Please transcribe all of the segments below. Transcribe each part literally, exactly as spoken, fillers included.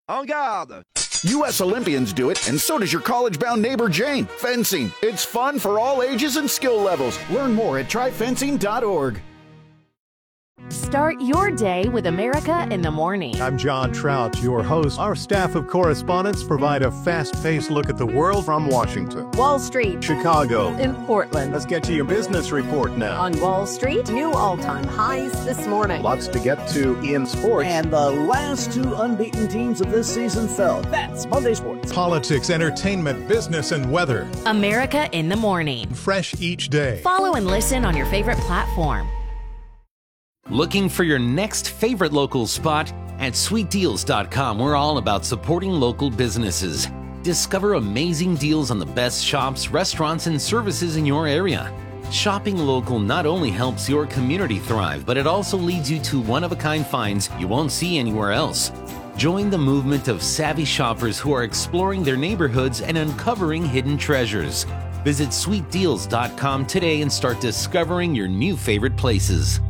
En garde! U S Olympians do it, and so does your college-bound neighbor Jane. Fencing. It's fun for all ages and skill levels. Learn more at try fencing dot org. Start your day with America in the Morning. I'm John Trout, your host. Our staff of correspondents provide a fast-paced look at the world from Washington, Wall Street, Chicago, in Portland. Let's get to your business report now. On Wall Street, new all-time highs this morning. Lots to get to in sports. And the last two unbeaten teams of this season fell. That's Monday Sports. Politics, entertainment, business, and weather. America in the Morning. Fresh each day. Follow and listen on your favorite platform. Looking for your next favorite local spot? At sweet deals dot com, we're all about supporting local businesses. Discover amazing deals on the best shops, restaurants, and services in your area. Shopping local not only helps your community thrive, but it also leads you to one-of-a-kind finds you won't see anywhere else. Join the movement of savvy shoppers who are exploring their neighborhoods and uncovering hidden treasures. Visit sweet deals dot com today and start discovering your new favorite places.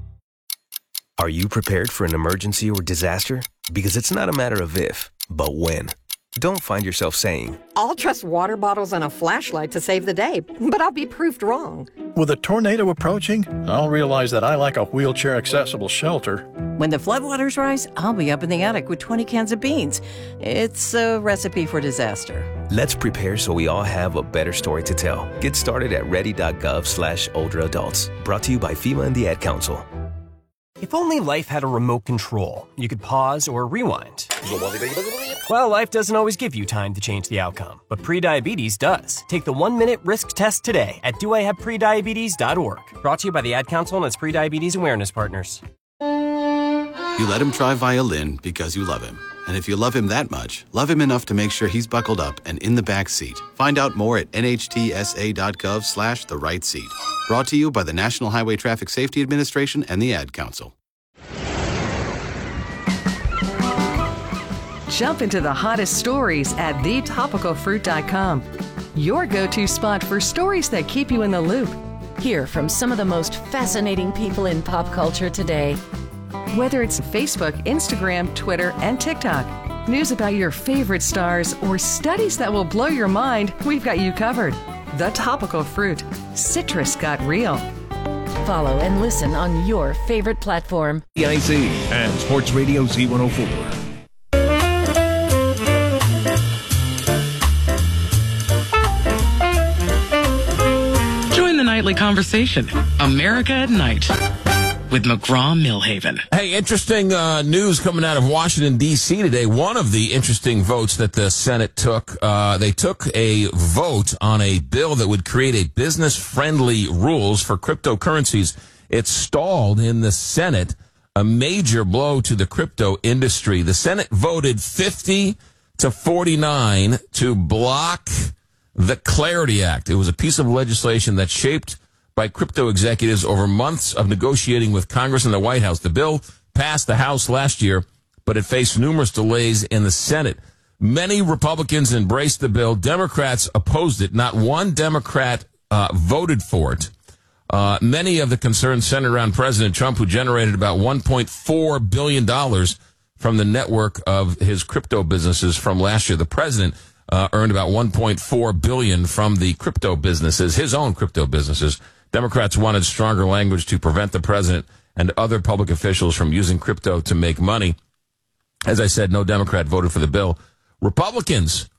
Are you prepared for an emergency or disaster? Because it's not a matter of if, but when. Don't find yourself saying, I'll trust water bottles and a flashlight to save the day, but I'll be proved wrong. With a tornado approaching, I'll realize that I lack a wheelchair-accessible shelter. When the floodwaters rise, I'll be up in the attic with twenty cans of beans. It's a recipe for disaster. Let's prepare so we all have a better story to tell. Get started at ready.gov slash older adults. Brought to you by FEMA and the Ad Council. If only life had a remote control, you could pause or rewind. Well, life doesn't always give you time to change the outcome, but prediabetes does. Take the one-minute risk test today at do I have prediabetes dot org. Brought to you by the Ad Council and its prediabetes awareness partners. You let him try violin because you love him. And if you love him that much, love him enough to make sure he's buckled up and in the back seat. Find out more at nhtsa.gov slash the right seat. Brought to you by the National Highway Traffic Safety Administration and the Ad Council. Jump into the hottest stories at the topical fruit dot com. Your go-to spot for stories that keep you in the loop. Hear from some of the most fascinating people in pop culture today. Whether it's Facebook, Instagram, Twitter, and TikTok, news about your favorite stars, or studies that will blow your mind, we've got you covered. The Topical Fruit. Citrus got real. Follow and listen on your favorite platform. E I Z and Sports Radio Z one oh four. Join the nightly conversation. America at Night with McGraw-Milhaven. Hey, interesting uh, news coming out of Washington, D C today. One of the interesting votes that the Senate took, uh, they took a vote on a bill that would create a business-friendly rules for cryptocurrencies. It stalled in the Senate, a major blow to the crypto industry. The Senate voted fifty to forty-nine to block the Clarity Act. It was a piece of legislation that shaped by crypto executives over months of negotiating with Congress and the White House. The bill passed the House last year, but it faced numerous delays in the Senate. Many Republicans embraced the bill. Democrats opposed it. Not one Democrat uh, voted for it. Uh, many of the concerns centered around President Trump, who generated about one point four billion dollars from the network of his crypto businesses from last year. The president uh, earned about one point four billion dollars from the crypto businesses, his own crypto businesses. Democrats wanted stronger language to prevent the president and other public officials from using crypto to make money. As I said, no Democrat voted for the bill. Republicans,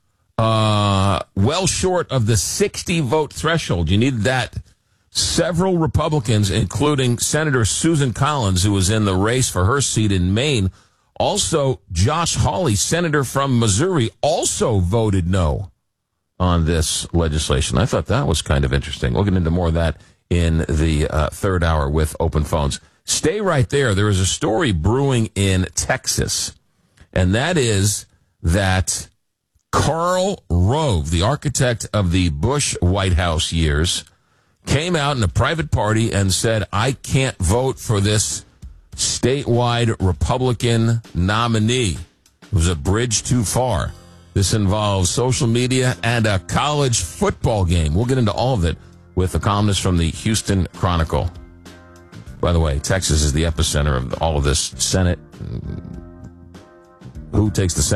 uh, well short of the sixty vote threshold. You needed that. Several Republicans, including Senator Susan Collins, who was in the race for her seat in Maine, also Josh Hawley, senator from Missouri, also voted no on this legislation. I thought that was kind of interesting. We'll get into more of that in the uh, third hour with Open Phones. Stay right there. There is a story brewing in Texas, and that is that Karl Rove, the architect of the Bush White House years, came out in a private party and said, I can't vote for this statewide Republican nominee. It was a bridge too far. This involves social media and a college football game. We'll get into all of it with a columnist from the Houston Chronicle. By the way, Texas is the epicenter of all of this Senate. Who takes the Senate?